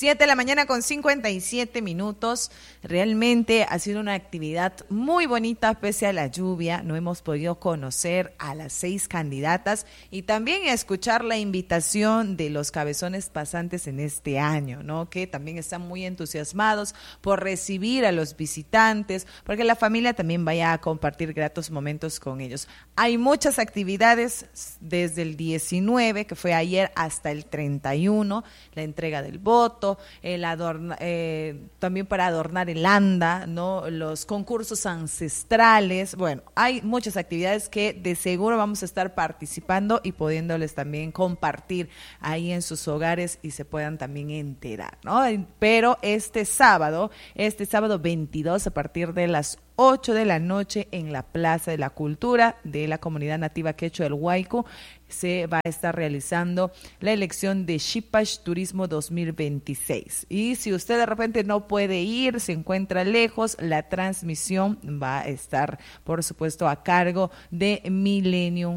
7 de la mañana con 57 minutos. Realmente ha sido una actividad muy bonita pese a la lluvia. No hemos podido conocer a las 6 candidatas y también escuchar la invitación de los cabezones pasantes en este año, ¿no? Que también están muy entusiasmados por recibir a los visitantes, porque la familia también vaya a compartir gratos momentos con ellos. Hay muchas actividades desde el 19, que fue ayer, hasta el 31, la entrega del voto, también para adornar el anda, ¿no? Los concursos ancestrales. Bueno, hay muchas actividades que de seguro vamos a estar participando y pudiéndoles también compartir ahí en sus hogares y se puedan también enterar, ¿no? Pero este sábado 22, a partir de las 8 de la noche, en la Plaza de la Cultura de la Comunidad Nativa Quechua del Huayco, se va a estar realizando la elección de Shipash Turismo 2026. Y si usted de repente no puede ir, se encuentra lejos, la transmisión va a estar, por supuesto, a cargo de Millennium